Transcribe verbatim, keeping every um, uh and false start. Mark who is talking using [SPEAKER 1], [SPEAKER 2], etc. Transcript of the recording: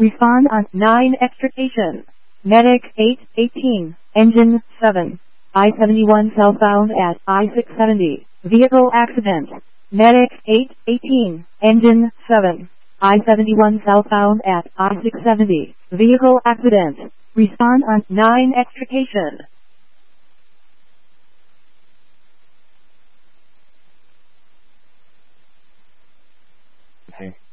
[SPEAKER 1] Respond on nine extrication. Medic eight eighteen. Engine seven. I seventy-one southbound at I six seventy. Vehicle accident. Medic eight eighteen. Engine seven. I seventy-one southbound at I six seventy. Vehicle accident. Respond on nine extrication.
[SPEAKER 2] Hey.